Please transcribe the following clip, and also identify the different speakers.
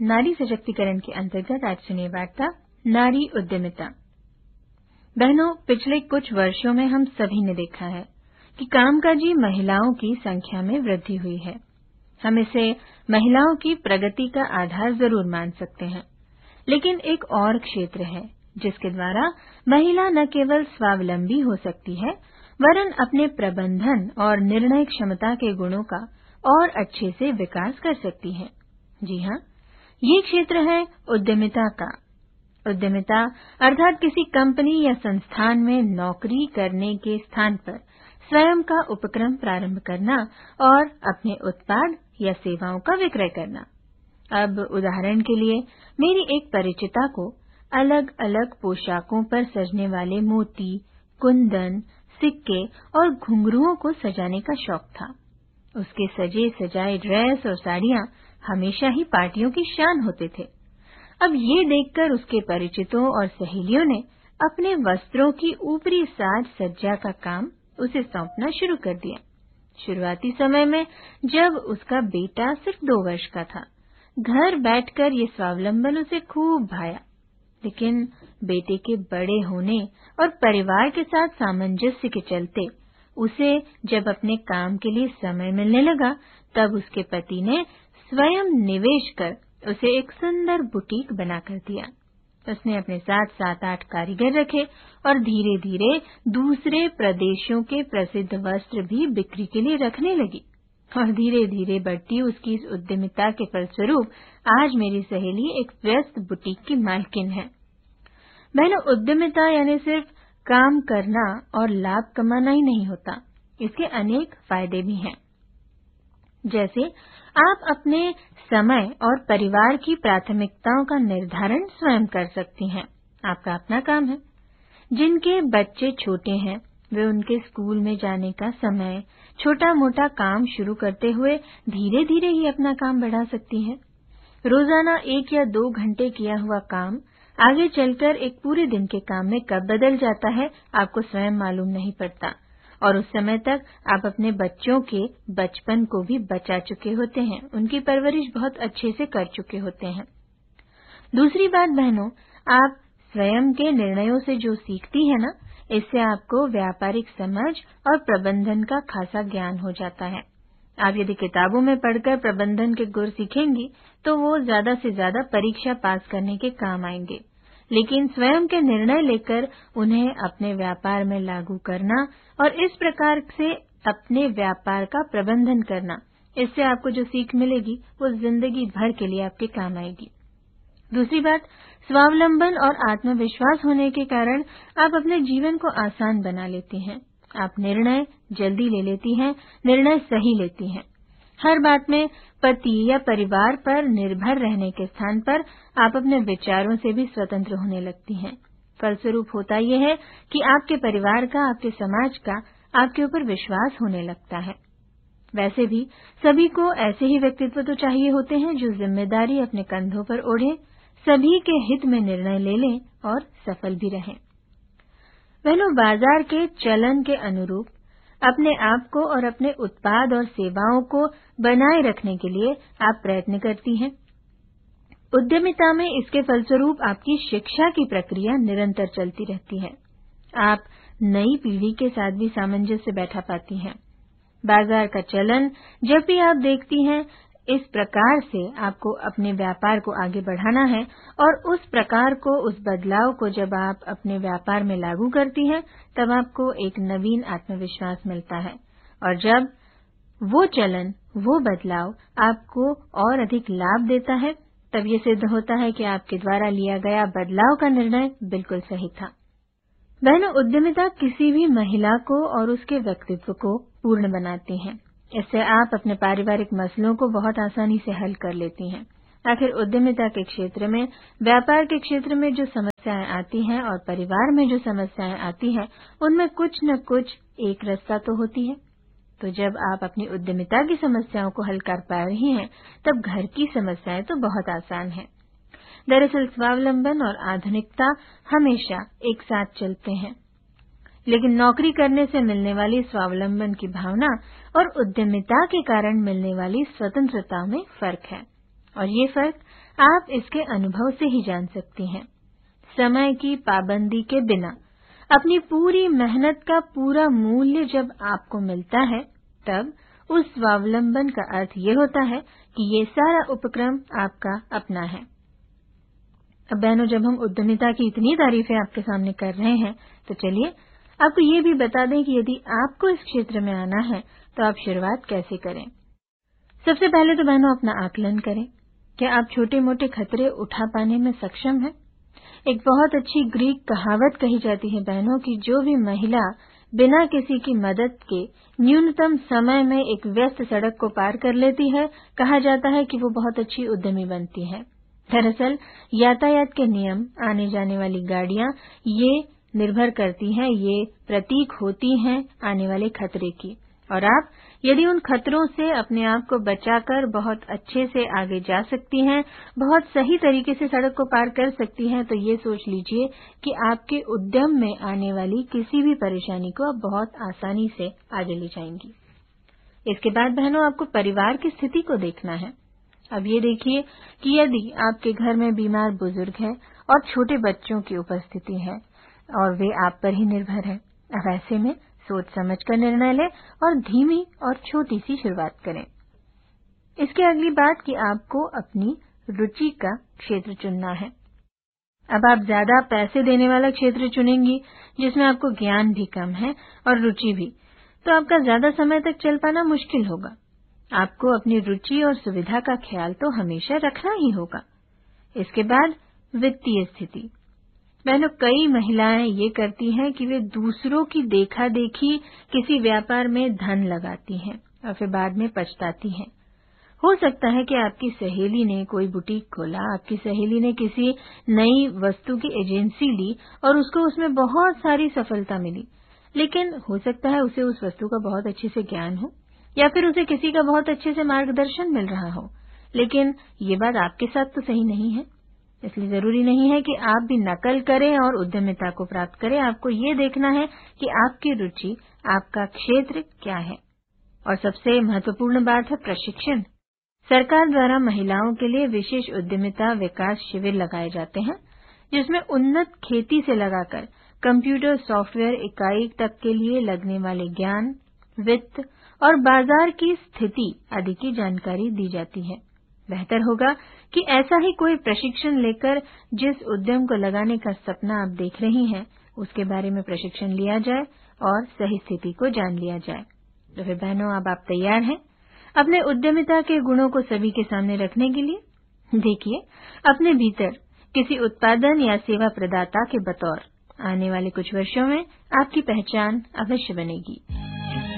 Speaker 1: नारी सशक्तिकरण के अंतर्गत आज सुनिए वार्ता नारी उद्यमिता। बहनों, पिछले कुछ वर्षों में हम सभी ने देखा है कि कामकाजी महिलाओं की संख्या में वृद्धि हुई है। हम इसे महिलाओं की प्रगति का आधार जरूर मान सकते हैं, लेकिन एक और क्षेत्र है जिसके द्वारा महिला न केवल स्वावलंबी हो सकती है वरन अपने प्रबंधन और निर्णय क्षमता के गुणों का और अच्छे से विकास कर सकती है। जी हाँ, ये क्षेत्र है उद्यमिता का। उद्यमिता अर्थात किसी कंपनी या संस्थान में नौकरी करने के स्थान पर स्वयं का उपक्रम प्रारंभ करना और अपने उत्पाद या सेवाओं का विक्रय करना। अब उदाहरण के लिए मेरी एक परिचिता को अलग अलग पोशाकों पर सजने वाले मोती, कुंदन, सिक्के और घुंघरुओं को सजाने का शौक था। उसके सजे सजाए ड्रेस और साड़ियां हमेशा ही पार्टियों की शान होते थे। अब ये देखकर उसके परिचितों और सहेलियों ने अपने वस्त्रों की ऊपरी साज सज्जा का काम उसे सौंपना शुरू कर दिया। शुरुआती समय में जब उसका बेटा सिर्फ 2 वर्ष का था, घर बैठकर ये स्वावलंबन उसे खूब भाया। लेकिन बेटे के बड़े होने और परिवार के साथ सामंजस्य के चलते उसे जब अपने काम के लिए समय मिलने लगा, तब उसके पति ने स्वयं निवेश कर उसे एक सुंदर बुटीक बनाकर दिया। उसने अपने साथ 7-8 कारीगर रखे और धीरे धीरे दूसरे प्रदेशों के प्रसिद्ध वस्त्र भी बिक्री के लिए रखने लगी। और धीरे धीरे बढ़ती उसकी इस उद्यमिता के फलस्वरूप आज मेरी सहेली एक व्यस्त बुटीक की मालकिन है। बहनों, उद्यमिता यानी सिर्फ काम करना और लाभ कमाना ही नहीं होता, इसके अनेक फायदे भी हैं। जैसे आप अपने समय और परिवार की प्राथमिकताओं का निर्धारण स्वयं कर सकती हैं। आपका अपना काम है। जिनके बच्चे छोटे हैं वे उनके स्कूल में जाने का समय छोटा मोटा काम शुरू करते हुए धीरे धीरे ही अपना काम बढ़ा सकती हैं। रोजाना 1 या 2 घंटे किया हुआ काम आगे चलकर एक पूरे दिन के काम में कब बदल जाता है आपको स्वयं मालूम नहीं पड़ता, और उस समय तक आप अपने बच्चों के बचपन को भी बचा चुके होते हैं, उनकी परवरिश बहुत अच्छे से कर चुके होते हैं। दूसरी बात बहनों, आप स्वयं के निर्णयों से जो सीखती है ना, इससे आपको व्यापारिक समझ और प्रबंधन का खासा ज्ञान हो जाता है। आप यदि किताबों में पढ़कर प्रबंधन के गुर सीखेंगी तो वो ज्यादा से ज्यादा परीक्षा पास करने के काम आएंगे, लेकिन स्वयं के निर्णय लेकर उन्हें अपने व्यापार में लागू करना और इस प्रकार से अपने व्यापार का प्रबंधन करना, इससे आपको जो सीख मिलेगी वो जिंदगी भर के लिए आपके काम आएगी। दूसरी बात, स्वावलंबन और आत्मविश्वास होने के कारण आप अपने जीवन को आसान बना लेती हैं। आप निर्णय जल्दी ले लेती हैं, निर्णय सही लेती हैं। हर बात में पति या परिवार पर निर्भर रहने के स्थान पर आप अपने विचारों से भी स्वतंत्र होने लगती हैं। फलस्वरूप होता यह है कि आपके परिवार का, आपके समाज का आपके ऊपर विश्वास होने लगता है। वैसे भी सभी को ऐसे ही व्यक्तित्व तो चाहिए होते हैं जो जिम्मेदारी अपने कंधों पर ओढ़े, सभी के हित में निर्णय ले लें और सफल भी रहें। बहनों, बाजार के चलन के अनुरूप अपने आप को और अपने उत्पाद और सेवाओं को बनाए रखने के लिए आप प्रयत्न करती हैं। उद्यमिता में इसके फलस्वरूप आपकी शिक्षा की प्रक्रिया निरंतर चलती रहती है। आप नई पीढ़ी के साथ भी सामंजस्य बैठा पाती हैं। बाजार का चलन जब भी आप देखती हैं, इस प्रकार से आपको अपने व्यापार को आगे बढ़ाना है और उस प्रकार को, उस बदलाव को जब आप अपने व्यापार में लागू करती हैं, तब आपको एक नवीन आत्मविश्वास मिलता है। और जब वो चलन, वो बदलाव आपको और अधिक लाभ देता है, तब ये सिद्ध होता है कि आपके द्वारा लिया गया बदलाव का निर्णय बिल्कुल सही था। बहनों, उद्यमिता किसी भी महिला को और उसके व्यक्तित्व को पूर्ण बनाती है। इससे आप अपने पारिवारिक मसलों को बहुत आसानी से हल कर लेती हैं। आखिर उद्यमिता के क्षेत्र में, व्यापार के क्षेत्र में जो समस्याएं आती हैं और परिवार में जो समस्याएं आती हैं, उनमें कुछ न कुछ एक रास्ता तो होती है। तो जब आप अपनी उद्यमिता की समस्याओं को हल कर पा रही हैं, तब घर की समस्याएं तो बहुत आसान हैं। दरअसल स्वावलंबन और आधुनिकता हमेशा एक साथ चलते हैं, लेकिन नौकरी करने से मिलने वाली स्वावलंबन की भावना और उद्यमिता के कारण मिलने वाली स्वतंत्रता में फर्क है। और ये फर्क आप इसके अनुभव से ही जान सकती हैं। समय की पाबंदी के बिना अपनी पूरी मेहनत का पूरा मूल्य जब आपको मिलता है, तब उस स्वावलंबन का अर्थ ये होता है कि ये सारा उपक्रम आपका अपना है। अब बहनों, जब हम उद्यमिता की इतनी तारीफें आपके सामने कर रहे हैं, तो चलिए आपको ये भी बता दें कि यदि आपको इस क्षेत्र में आना है तो आप शुरुआत कैसे करें। सबसे पहले तो बहनों अपना आकलन करें। क्या आप छोटे मोटे खतरे उठा पाने में सक्षम हैं? एक बहुत अच्छी ग्रीक कहावत कही जाती है बहनों कि जो भी महिला बिना किसी की मदद के न्यूनतम समय में एक व्यस्त सड़क को पार कर लेती है, कहा जाता है कि वो बहुत अच्छी उद्यमी बनती है। दरअसल यातायात के नियम, आने जाने वाली गाड़ियां, ये निर्भर करती हैं, ये प्रतीक होती हैं आने वाले खतरे की। और आप यदि उन खतरों से अपने आप को बचाकर बहुत अच्छे से आगे जा सकती हैं, बहुत सही तरीके से सड़क को पार कर सकती हैं, तो ये सोच लीजिए कि आपके उद्यम में आने वाली किसी भी परेशानी को आप बहुत आसानी से आगे ले जाएंगी। इसके बाद बहनों, आपको परिवार की स्थिति को देखना है। अब ये देखिए कि यदि आपके घर में बीमार बुजुर्ग है और छोटे बच्चों की उपस्थिति है और वे आप पर ही निर्भर है, अब ऐसे में सोच समझ कर निर्णय लें और धीमी और छोटी सी शुरुआत करें। इसके अगली बात कि आपको अपनी रुचि का क्षेत्र चुनना है। अब आप ज्यादा पैसे देने वाला क्षेत्र चुनेंगी जिसमें आपको ज्ञान भी कम है और रुचि भी, तो आपका ज्यादा समय तक चल पाना मुश्किल होगा। आपको अपनी रुचि और सुविधा का ख्याल तो हमेशा रखना ही होगा। इसके बाद वित्तीय स्थिति। बहनों, कई महिलाएं ये करती हैं कि वे दूसरों की देखा देखी किसी व्यापार में धन लगाती हैं और फिर बाद में पछताती हैं। हो सकता है कि आपकी सहेली ने कोई बुटीक खोला, आपकी सहेली ने किसी नई वस्तु की एजेंसी ली और उसको उसमें बहुत सारी सफलता मिली, लेकिन हो सकता है उसे उस वस्तु का बहुत अच्छे से ज्ञान हो या फिर उसे किसी का बहुत अच्छे से मार्गदर्शन मिल रहा हो, लेकिन ये बात आपके साथ तो सही नहीं है। इसलिए जरूरी नहीं है कि आप भी नकल करें और उद्यमिता को प्राप्त करें। आपको ये देखना है कि आपकी रुचि, आपका क्षेत्र क्या है। और सबसे महत्वपूर्ण बात है प्रशिक्षण। सरकार द्वारा महिलाओं के लिए विशेष उद्यमिता विकास शिविर लगाए जाते हैं, जिसमें उन्नत खेती से लगाकर कंप्यूटर सॉफ्टवेयर इकाई तक के लिए लगने वाले ज्ञान, वित्त और बाजार की स्थिति आदि की जानकारी दी जाती है। बेहतर होगा कि ऐसा ही कोई प्रशिक्षण लेकर जिस उद्यम को लगाने का सपना आप देख रही हैं, उसके बारे में प्रशिक्षण लिया जाए और सही स्थिति को जान लिया जाए। तो फिर बहनों, अब आप तैयार हैं अपने उद्यमिता के गुणों को सभी के सामने रखने के लिए? देखिए, अपने भीतर किसी उत्पादन या सेवा प्रदाता के बतौर आने वाले कुछ वर्षों में आपकी पहचान अवश्य बनेगी।